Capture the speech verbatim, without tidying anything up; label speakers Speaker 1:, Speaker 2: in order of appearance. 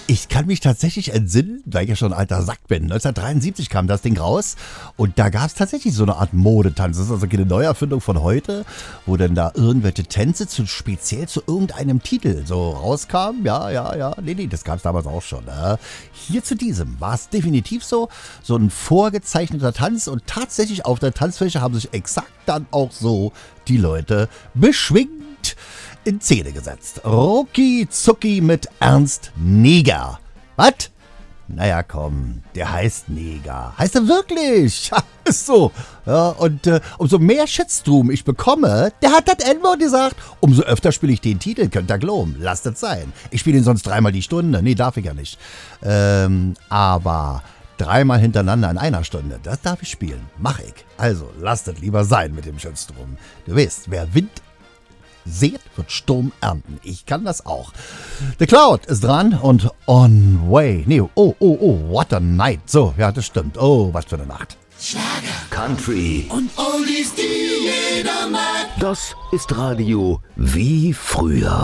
Speaker 1: Ich kann mich tatsächlich entsinnen, weil ich ja schon ein alter Sack bin. neunzehnhundertdreiundsiebzig kam das Ding raus und da gab es tatsächlich so eine Art Modetanz. Das ist also keine Neuerfindung von heute, wo dann da irgendwelche Tänze zu, speziell zu irgendeinem Titel so rauskamen. Ja, ja, ja, nee, nee, das gab es damals auch schon. Ne? Hier zu diesem war es definitiv so, so ein vorgezeichneter Tanz und tatsächlich auf der Tanzfläche haben sich exakt dann auch so die Leute beschwingt in Szene gesetzt. Rucki Zucki mit Ernst Neger. Was? Naja, komm, der heißt Neger. Heißt er wirklich? Ja, ist so. Ja, und äh, umso mehr Shitstorm ich bekomme, der hat das N-Wort gesagt, umso öfter spiele ich den Titel, könnt ihr glauben. Lasst es sein. Ich spiele ihn sonst dreimal die Stunde. Nee, darf ich ja nicht. Ähm, aber dreimal hintereinander in einer Stunde, das darf ich spielen. Mach ich. Also, lasst es lieber sein mit dem Shitstorm. Du weißt, wer Wind seht, wird Sturm ernten. Ich kann das auch. The Cloud ist dran und On Way. Nee, oh, oh, oh, what a night. So, ja, das stimmt. Oh, was für eine Nacht.
Speaker 2: Schlager,
Speaker 3: Country
Speaker 2: und Oldies, die jeder mag.
Speaker 3: Das ist Radio wie früher.